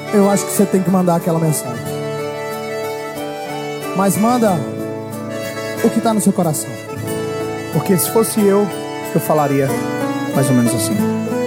eu acho que você tem que mandar aquela mensagem. Mas manda o que está no seu coração. Porque se fosse eu falaria mais ou menos assim: